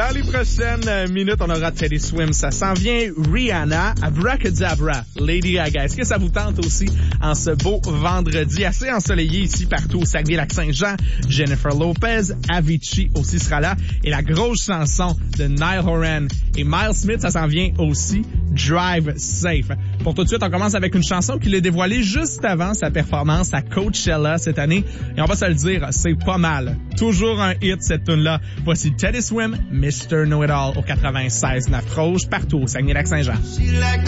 Dans les prochaines minutes, on aura Teddy Swims. Ça s'en vient. Rihanna, Abracadabra, Lady Gaga. Est-ce que ça vous tente aussi en ce beau vendredi assez ensoleillé ici partout au Saguenay-Lac-Saint-Jean? Jennifer Lopez, Avicii aussi sera là. Et la grosse chanson de Niall Horan et Miles Smith, ça s'en vient aussi. Drive Safe. Pour tout de suite, on commence avec une chanson qu'il a dévoilée juste avant sa performance à Coachella cette année. Et on va se le dire, c'est pas mal. Toujours un hit, cette tune-là. Voici Teddy Swims, Mr. Know-It-All au 96.9 Rouge, partout au Saguenay-Lac-Saint-Jean.